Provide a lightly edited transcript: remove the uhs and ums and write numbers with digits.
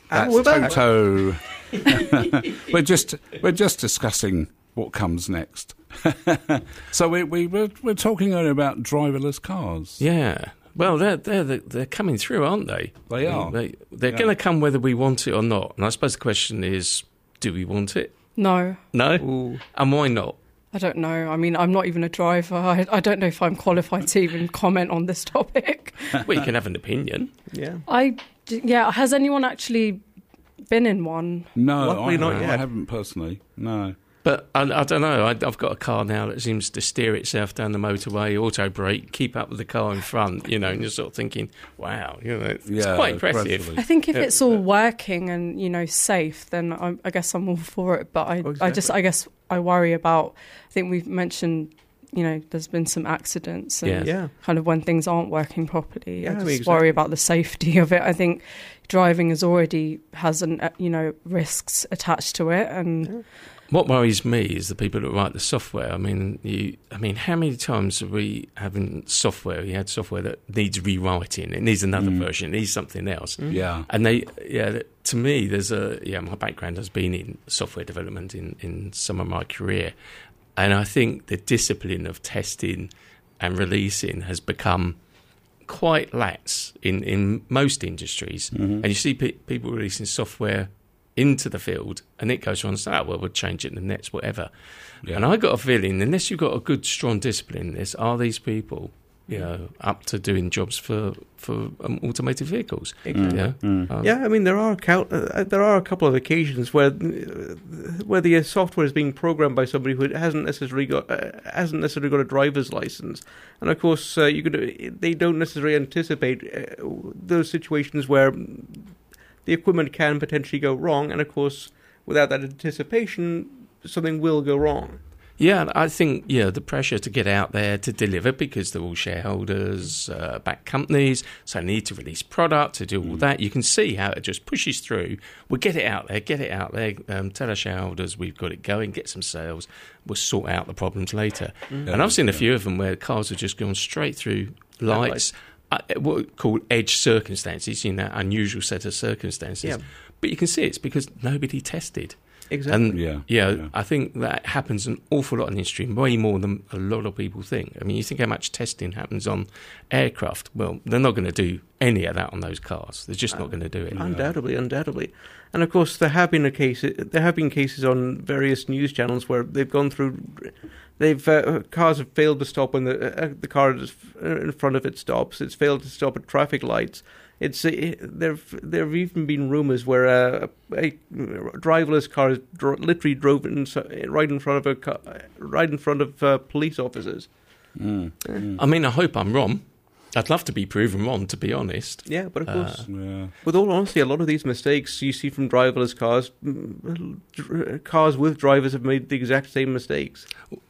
That's Toto. We're just discussing what comes next. So we're talking earlier about driverless cars. Yeah. Well, they're coming through, aren't they? They are. They're going to come whether we want it or not. And I suppose the question is, do we want it? No. No? Ooh. And why not? I don't know. I mean, I'm not even a driver. I don't know if I'm qualified to even comment on this topic. Well, you can have an opinion. Yeah. Has anyone actually been in one? No, Luckily not yet. I haven't personally. No. But I don't know. I've got a car now that seems to steer itself down the motorway, auto brake, keep up with the car in front, and you're sort of thinking, wow, it's quite impressive. I think if it's all working and, safe, then I guess I'm all for it. But I guess I worry about, I think we've mentioned, there's been some accidents and kind of when things aren't working properly. I just worry about the safety of it. I think driving has risks attached to it. And what worries me is the people that write the software. I mean, how many times are we having software? You had software that needs rewriting. It needs another version. It needs something else. Yeah. And to me, my background has been in software development in some of my career. And I think the discipline of testing and releasing has become quite lax in most industries. Mm-hmm. And you see people releasing software into the field, and it goes on and says, we'll change it in the next, whatever. Yeah. And I got a feeling, unless you've got a good, strong discipline in this, are these people, up to doing jobs for automated vehicles? Exactly. I mean, there are a couple of occasions where the software is being programmed by somebody who hasn't necessarily got a driver's license, and of course, they don't necessarily anticipate those situations where the equipment can potentially go wrong, and of course, without that anticipation, something will go wrong. Yeah, I think the pressure to get out there to deliver, because they're all shareholders, back companies, so they need to release product, to do all that. You can see how it just pushes through. We'll get it out there, tell our shareholders we've got it going, get some sales, we'll sort out the problems later. And I've seen a few of them where cars have just gone straight through lights. What we call edge circumstances, unusual set of circumstances. Yeah. But you can see it's because nobody tested. Exactly. And I think that happens an awful lot in the industry, way more than a lot of people think. I mean, you think how much testing happens on aircraft. Well, they're not going to do any of that on those cars. They're just not going to do it. Undoubtedly. And of course, there have been cases on various news channels where they've gone through. Cars have failed to stop when the car in front of it stops. It's failed to stop at traffic lights. There have even been rumours where a driverless car literally drove right in front of police officers. I mean, I hope I'm wrong. I'd love to be proven wrong, to be honest. Yeah, but of course, with all honesty, a lot of these mistakes you see from driverless cars with drivers have made the exact same mistakes.